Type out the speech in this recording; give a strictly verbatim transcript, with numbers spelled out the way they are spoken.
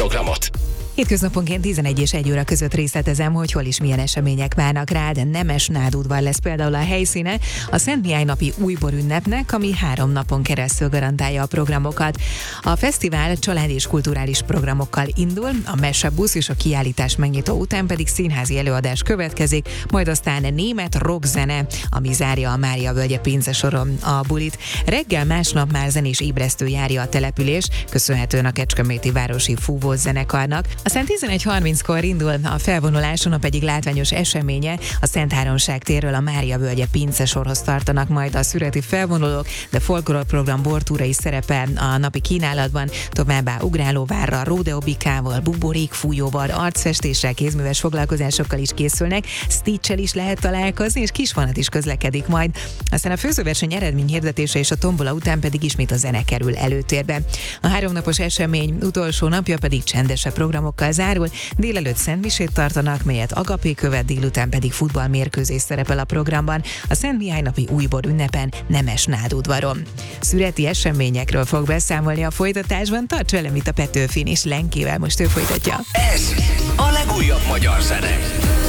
programot. Hétköznaponként tizenegy és egy óra között részletezem, hogy hol is milyen események várnak rád. Nemes nádudvar lesz például a helyszíne a Szent Mihály napi újbor ünnepnek, ami három napon keresztül garantálja a programokat. A fesztivál család és kulturális programokkal indul, a mesebusz és a kiállítás megnyitó után pedig színházi előadás következik, majd aztán német rockzene, ami zárja a Mária völgye pincesoron a bulit. Reggel másnap már zenés ébresztő járja a település, köszönhetően a Kecskeméti Városi Fúvós zenekarnak. Aztán tizenegy harminckor indul a felvonuláson, a pedig látványos eseménye. A Szent Háromság térről a Mária völgye pincesorhoz tartanak majd a szüreti felvonulók, de folklórprogram bortúra is szerepel a napi kínálatban, továbbá ugrálóvárral, rodeobikával, buborékfújóval, arcfestéssel, kézműves foglalkozásokkal is készülnek, Stitch-el is lehet találkozni, és kisvonat is közlekedik majd. Aztán a főzőverseny eredményhirdetése és a tombola után pedig ismét a zene kerül előtérbe. A háromnapos esemény utolsó napja pedig csendesebb programokkal zárul, délelőtt szentmisét tartanak, melyet Agapé követ, délután pedig futballmérkőzés szerepel a programban, a Szent Mihály napi újbor ünnepen Nemes nádudvaron. Szüreti eseményekről fog beszámolni a folytatásban, tarts velem itt a Petőfin, és Lenkével most ő folytatja. Ez a legújabb magyar zene.